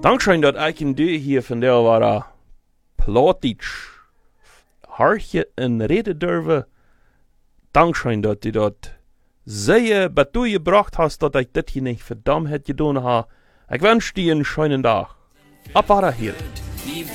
Dankeschön dat ik en du hier van der war Plotitsch Hartje en reden durven. Dankeschön dat du dat sehr betoe gebracht hast, dat ik dit hier niet verdammt het gedaan ha. Ik wens dir einen schönen Dag. Ab hier.